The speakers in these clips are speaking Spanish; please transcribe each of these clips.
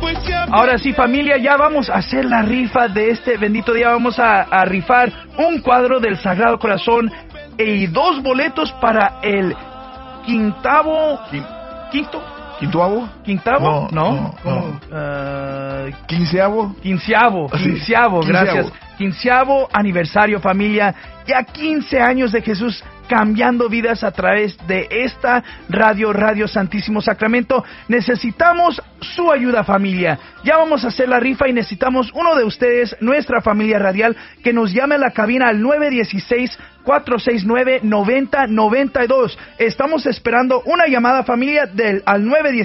Ahora sí, familia, ya vamos a hacer la rifa de este bendito día. Vamos a rifar un cuadro del Sagrado Corazón y 2 boletos para el ¿Quintoavo? ¿Quintavo? No. Quinceavo, gracias. Quinceavo aniversario, familia. Ya 15 años de Jesús cambiando vidas a través de esta Radio Santísimo Sacramento. Necesitamos su ayuda, familia. Ya vamos a hacer la rifa y necesitamos uno de ustedes, nuestra familia radial, que nos llame a la cabina al 916-469-9092. Estamos esperando una llamada, familia, al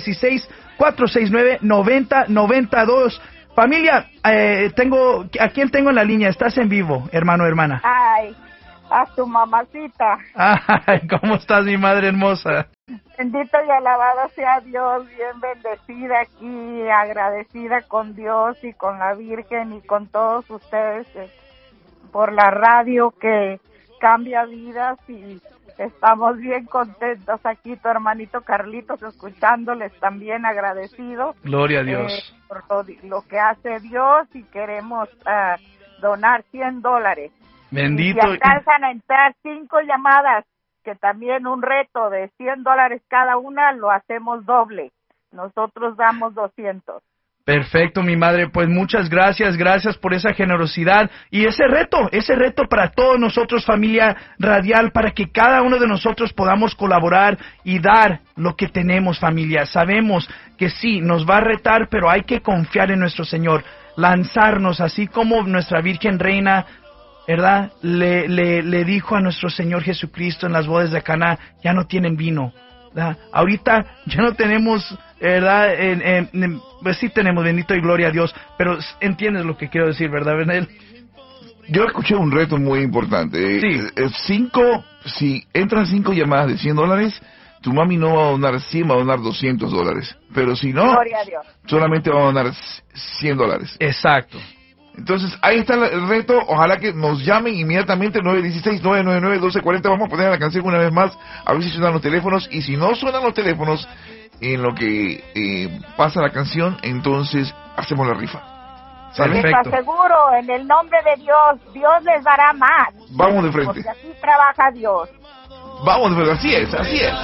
916-469-9092. Familia, ¿a quién tengo en la línea? Estás en vivo, hermano, hermana. Ay, a tu mamacita. Ay, ¿cómo estás, mi madre hermosa? Bendito y alabado sea Dios, bien bendecida aquí, agradecida con Dios y con la Virgen y con todos ustedes por la radio que cambia vidas, y estamos bien contentos aquí, tu hermanito Carlitos, escuchándoles también, agradecido. Gloria a Dios. Por lo que hace Dios, y queremos donar $100. Bendito. Y si alcanzan a entrar 5 llamadas, que también un reto de $100 cada una, lo hacemos doble. Nosotros damos 200. Perfecto, mi madre, pues muchas gracias por esa generosidad y ese reto para todos nosotros, familia radial, para que cada uno de nosotros podamos colaborar y dar lo que tenemos, familia. Sabemos que sí, nos va a retar, pero hay que confiar en nuestro Señor, lanzarnos, así como nuestra Virgen Reina, ¿verdad? Le dijo a nuestro Señor Jesucristo en las bodas de Caná, ya no tienen vino, ¿verdad? Ahorita ya no tenemos, ¿verdad? Pues sí tenemos, bendito y gloria a Dios, pero entiendes lo que quiero decir, ¿verdad, Benel? Yo escuché un reto muy importante. Sí. Si entran 5 llamadas de $100, tu mami no va a donar 100, va a donar $200. Pero si no, Gloria a Dios, solamente va a donar $100. Exacto. Entonces, ahí está el reto. Ojalá que nos llamen inmediatamente, 916-999-1240. Vamos a poner la canción una vez más, a ver si suenan los teléfonos. Y si no suenan los teléfonos en lo que pasa la canción, entonces hacemos la rifa. ¿Sale? les aseguro, en el nombre de Dios, Dios les dará más. Vamos de frente. Porque así trabaja Dios. Vamos de frente, así es.